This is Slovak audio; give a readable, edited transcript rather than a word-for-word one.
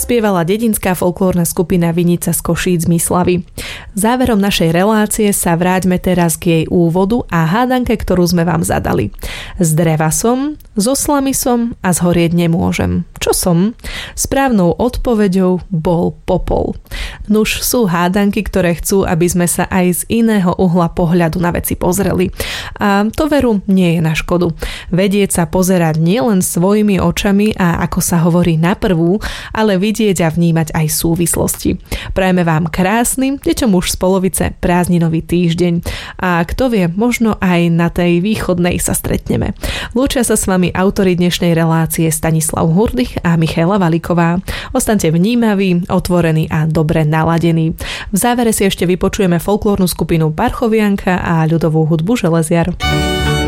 spievala dedinská folklórna skupina Vinica z Košíc Myslavy. Záverom našej relácie sa vráťme teraz k jej úvodu a hádanke, ktorú sme vám zadali. Z dreva som, zo slamy som a zhorieť nemôžem. Čo som? Správnou odpoveďou bol popol. Nuž sú hádanky, ktoré chcú, aby sme sa aj z iného uhla pohľadu na veci pozreli. A to veru nie je na škodu. Vedieť sa pozerať nielen svojimi očami a ako sa hovorí na prvú, ale vidieť a vnímať aj súvislosti. Prajeme vám krásny, deťom už z polovice prázdninový týždeň a kto vie, možno aj na tej východnej sa stretneme. Lúčia sa s vami autori dnešnej relácie Stanislav Hurdych a Michaela Valiková. Ostaňte vnímaví, otvorení a dobre naladení. V závere si ešte vypočujeme folklórnu skupinu Parchovianka a ľudovú hudbu Železiar.